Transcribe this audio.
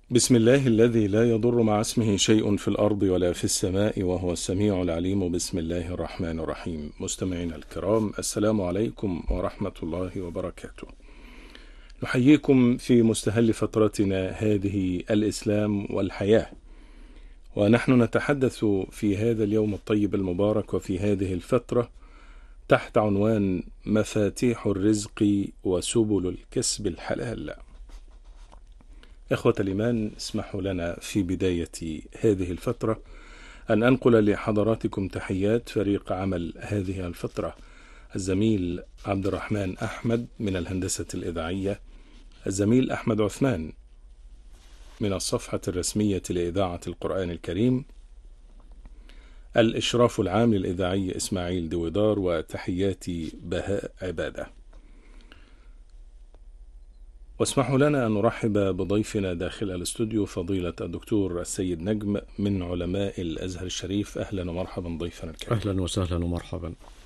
بسم الله الذي لا يضر مع اسمه شيء في الأرض ولا في السماء وهو السميع العليم. بسم الله الرحمن الرحيم. مستمعينا الكرام، السلام عليكم ورحمة الله وبركاته. نحييكم في مستهل فترتنا هذه الإسلام والحياة، ونحن نتحدث في هذا اليوم الطيب المبارك وفي هذه الفترة تحت عنوان مفاتيح الرزق وسبل الكسب الحلال. إخوة الإيمان، اسمحوا لنا في بداية هذه الفترة أن أنقل لحضراتكم تحيات فريق عمل هذه الفترة: الزميل عبد الرحمن أحمد من الهندسة الإذاعية، الزميل أحمد عثمان من الصفحة الرسمية لإذاعة القرآن الكريم، الإشراف العام للإذاعي إسماعيل دويدار، وتحياتي بهاء عبادة. واسمحوا لنا أن نرحب بضيفنا داخل الاستوديو فضيلة الدكتور السيد نجم من علماء الأزهر الشريف. أهلا ومرحبا ضيفنا الكريم. أهلا وسهلا ومرحبا.